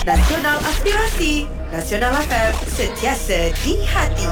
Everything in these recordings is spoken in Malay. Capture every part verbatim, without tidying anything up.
Nasional Aspirasi, Nasional F M, sentiasa di hati.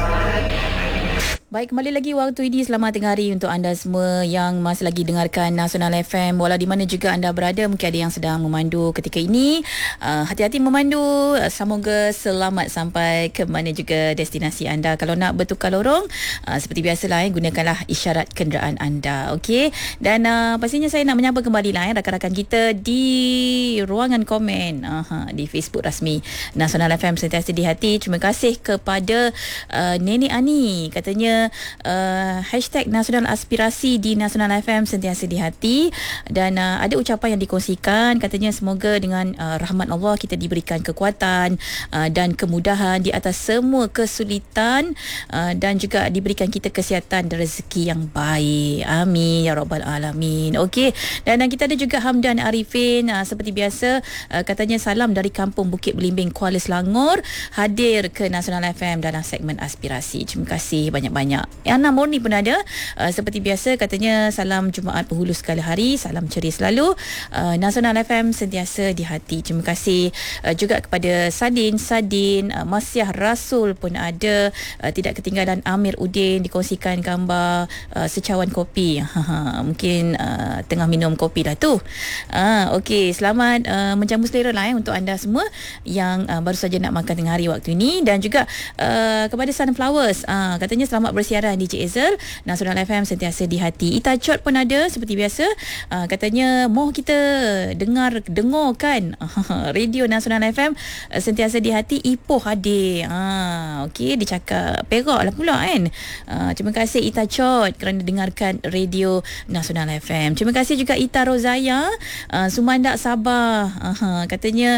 Baik, kembali lagi waktu ini. Selamat tengah hari untuk anda semua yang masih lagi dengarkan Nasional F M. Walau di mana juga anda berada, mungkin ada yang sedang memandu ketika ini. Uh, hati-hati memandu. Uh, semoga selamat sampai ke mana juga destinasi anda. Kalau nak bertukar lorong, uh, seperti biasalah, eh, gunakanlah isyarat kenderaan anda. Okey. Dan uh, pastinya saya nak menyapa kembali lah eh, rakan-rakan kita di ruangan komen uh, di Facebook rasmi Nasional F M sentiasa di hati. Terima kasih kepada uh, Nenek Ani. Katanya Uh, hashtag Nasional Aspirasi di Nasional F M sentiasa di hati. Dan uh, ada ucapan yang dikongsikan. Katanya semoga dengan uh, rahmat Allah kita diberikan kekuatan uh, dan kemudahan di atas semua kesulitan, uh, dan juga diberikan kita kesihatan dan rezeki yang baik. Amin ya rabbal alamin. Okey. Dan uh, kita ada juga Hamdan Arifin, uh, seperti biasa, uh, katanya salam dari Kampung Bukit Belimbing, Kuala Selangor, hadir ke Nasional F M dalam segmen aspirasi. Terima kasih banyak-banyak. Yana Murni pun ada, uh, seperti biasa, katanya salam Jumaat berhulu sekali hari, salam ceria selalu, uh, Nasional F M sentiasa di hati. Terima kasih uh, juga kepada Sadin Sadin, uh, Masyah Rasul pun ada, uh, tidak ketinggalan Amir Udin dikongsikan gambar uh, secawan kopi. Mungkin uh, tengah minum kopi lah tu. uh, Okey, selamat uh, menjamu selera lah eh, untuk anda semua yang uh, baru saja nak makan tengah hari waktu ini. Dan juga uh, kepada Sunflowers, uh, katanya selamat bersiaran D J Ezel, Nasional F M sentiasa di hati. Ita Chot pun ada seperti biasa, uh, katanya moh kita dengar dengar kan radio Nasional F M uh, sentiasa di hati. Ipoh hadir. Ah, okey, dia cakap Perak lah pula kan. Uh, terima kasih Ita Chot kerana dengarkan radio Nasional F M. Terima kasih juga Ita Rozaya, uh, Sumandak Sabah. Uh, katanya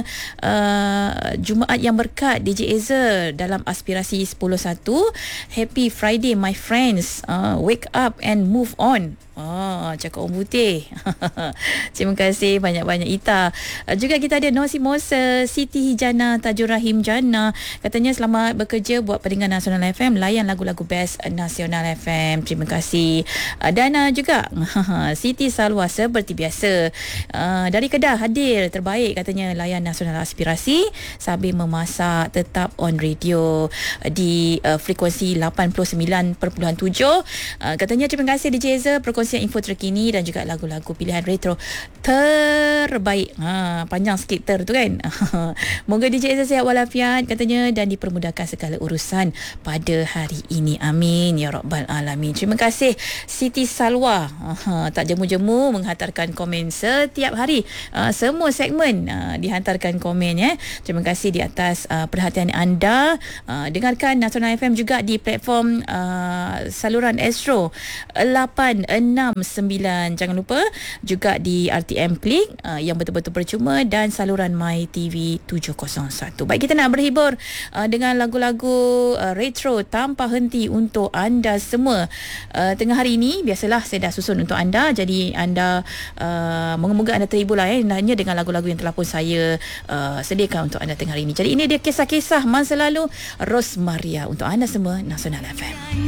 uh, Jumaat yang berkat D J Ezel dalam aspirasi sepuluh satu. Happy Friday my friends, uh, wake up and move on. Ah, cakap orang putih. Terima kasih banyak-banyak Ita. Uh, juga kita ada Nosi Mosa, Siti Hijana, Tajur Rahim Jana. Katanya selamat bekerja buat pendengar Nasional F M, layan lagu-lagu best Nasional F M. Terima kasih. Uh, dan uh, juga Siti Salwa seperti biasa, uh, dari Kedah hadir terbaik, katanya layan Nasional Aspirasi sambil memasak, tetap on radio uh, di uh, frekuensi lapan puluh sembilan perpuluhan tujuh. Uh, katanya terima kasih D J Eza, perkongsian info terkini dan juga lagu-lagu pilihan retro terbaik. Ha, panjang sikit ter tu kan. Moga D J Eza sihat walafiat, katanya, dan dipermudahkan segala urusan pada hari ini. Amin ya rabbal alamin. Terima kasih Siti Salwa. Ha, tak jemu-jemu menghantarkan komen setiap hari. Uh, semua segmen uh, dihantarkan komen ya. Terima kasih di atas uh, perhatian anda. Uh, dengarkan Nasional F M juga di platform uh, saluran Astro lapan enam sembilan. Jangan lupa juga di R T M Klik uh, yang betul-betul percuma, dan saluran My T V tujuh kosong satu. Baik, kita nak berhibur uh, dengan lagu-lagu uh, retro tanpa henti untuk anda semua uh, tengah hari ini. Biasalah saya dah susun untuk anda, jadi anda uh, moga-moga anda terhibur lah eh, hanya dengan lagu-lagu yang telah pun saya uh, sediakan untuk anda tengah hari ini. Jadi ini dia kisah-kisah masa lalu Rosmaria untuk anda semua, Nasional F M.